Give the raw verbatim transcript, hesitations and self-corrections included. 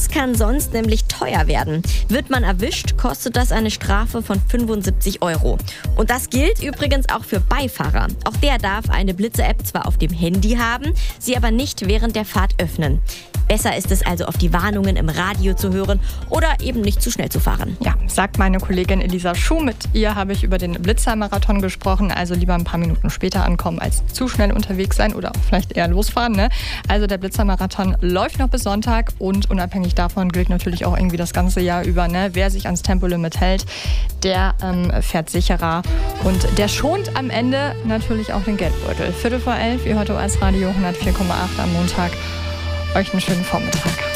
Das kann sonst nämlich teuer werden. Wird man erwischt, kostet das eine Strafe von fünfundsiebzig Euro. Und das gilt übrigens auch für Beifahrer. Auch der darf eine Blitzer-App zwar auf dem Handy haben, sie aber nicht während der Fahrt öffnen. Besser ist es also, auf die Warnungen im Radio zu hören oder eben nicht zu schnell zu fahren. Ja, sagt meine Kollegin Elisa Schuh. Mit ihr habe ich über den Blitzer-Marathon gesprochen. Also lieber ein paar Minuten später ankommen, als zu schnell unterwegs sein oder auch vielleicht eher losfahren. Ne? Also der Blitzer-Marathon läuft noch bis Sonntag und unabhängig davon gilt natürlich auch irgendwie das ganze Jahr über. Ne? Wer sich ans Tempolimit hält, der ähm, fährt sicherer und der schont am Ende natürlich auch den Geldbeutel. Viertel vor elf, ihr hört O S Radio hundertvier Komma acht am Montag. Euch einen schönen Vormittag.